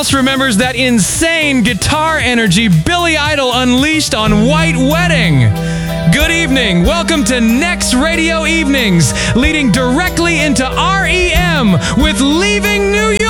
else remembers that insane guitar energy Billy Idol unleashed on White Wedding? Good evening. Welcome to Next Radio Evenings, leading directly into REM with Leaving New York.